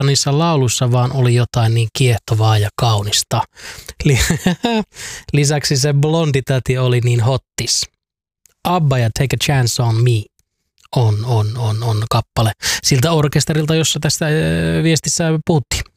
niissä lauluissa vaan oli jotain niin kiehtovaa ja kaunista. Lisäksi se blonditäti oli niin hottis. ABBA ja Take a Chance on Me on kappale siltä orkesterilta, jossa tästä viestissä puhuttiin.